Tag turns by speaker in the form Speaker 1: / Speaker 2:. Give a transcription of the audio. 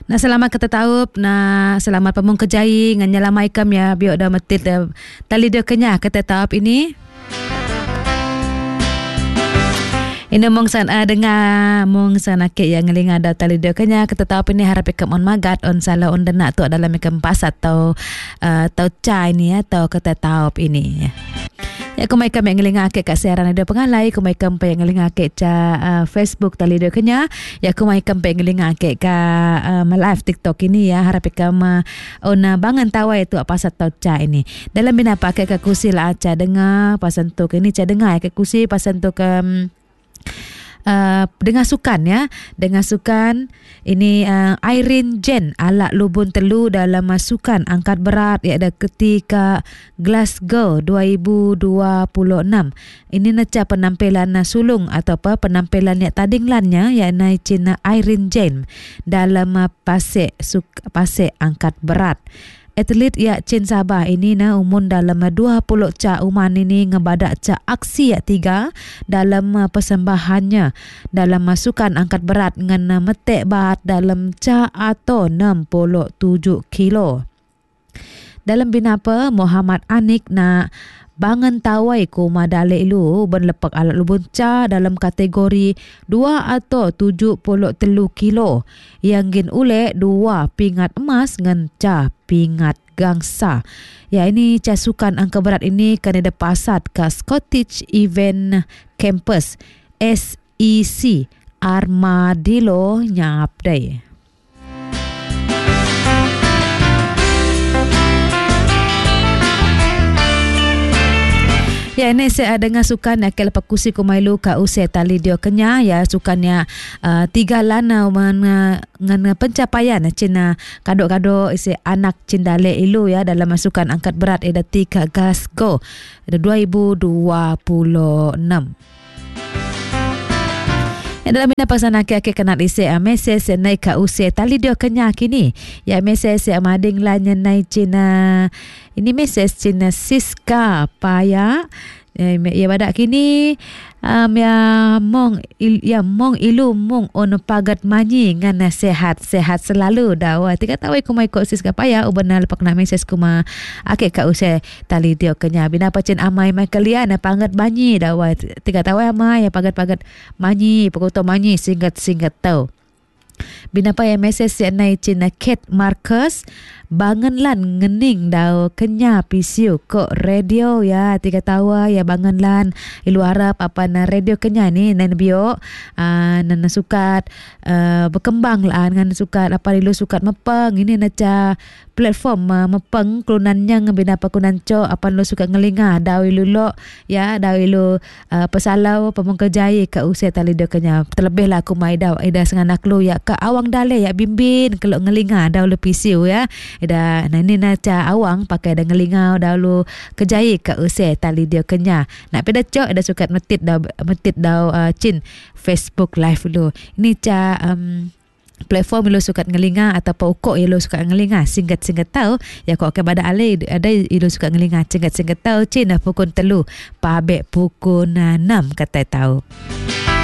Speaker 1: Na selamat kata taup na selamat pemung kejai ngan nyalamai kam ya biok dah metit tali dia kenya kata taup ini. Ini mong san dengar mong san akik yang ngelinga dah tali dia kenya kata taup ini harap ikam on magat on salah on denak tu dalam ikam pasat atau cai ni atau kata taup ini ya. Ya kumai kam yang ngelinga akik kat siaran ada pengalai kumai kam pa yang ngelinga akik ca Facebook tali dia kenya ya kumai kam pa yang ngelinga akik ka live TikTok ini ya harap ikam on bangan tawai tu apa pasat tau ca ini dalam bina pakai ka kursi lah ca dengar pasan tu ini ca dengar ke kursi pasan tu ke dengan sukan ya dengan sukan ini Irene Jen alak lubun telu dalam sukan angkat berat iaitu ketika Glasgow 2026 ini neca penampilan sulung atau apa penampilan yang tadinglannya iaitu Cina Irene Jen dalam pasek angkat berat. Atlet ya Chin Sabah ini na umun dalam 20 ca uman ini ngebadak ca aksi ya 3 dalam persembahannya dalam masukan angkat berat dengan metek bat dalam ca atau 67 kilo. Dalam binapa Muhammad Anik na bangan tawai ko madale ilu berlepak alat lubun ca dalam kategori 2 atau 73 kilo yang gin ule 2 pingat emas ngan ca pingat gangsa. Ya ini ca sukan angka berat ini kan ada pasat ke Scottish Event Campus SEC Armadillo nyapdai. Ya ini saya dengar sukan ya ke lepas kursi kumailu ka usai tali dia kenya ya sukannya 3 lana dengan pencapaian Cina kado-kado isi anak cindale ilu ya dalam masukan angkat berat edati ka Glasgow 2026. Dalam bina pasan akik kenal isi mesej naik ka usai tali dia kenya kini ya mesej mading lanya naik Cina ini mesej Cina Siska Paya ya badak kini ya mong ilu mong on pagat manyi ngan sehat selalu dawa tiga tahu ku mai ko Siska Paya ubenal pak na mesej ku ma akik ka usai tali dia kenya bina pacen amai mai kalian pangat manyi dawa tiga tahu amai ya pagat manyi pakoto manyi singkat tahu. Binapa yang mesej sianai Cina Kate Marcus banganlan ngening daw kenya pisiu ko radio ya tiga tawa ya banganlan ilu harap apa na radio kenya ni nan bio nan sukat berkembang lah dengan sukat apa ilu sukat mepeng ini naca platform mepeng kelunannya binapa kunanco apa lu sukat ngelinga daw ilu lo ya daw ilu pesalau pemengkejai ke usai tali dia kenya terlebih lah aku mai daw ida senganak lu ya ke awang dale ya bimbin kalau ngelinga daw lu pisiu ya ida nah ini naca awang pakai dah ngelinga daw lu kejai ke usai tali dia kenya nak peda cok ida sukat metit daw Chin Facebook live lu ini ca platform ilu sukat ngelinga atau pokok ilu sukat ngelinga singkat tahu ya kok ke pada ale ada ilu sukat ngelinga singkat tahu Cina pukul 3 pabek pukul 6 kata tahu.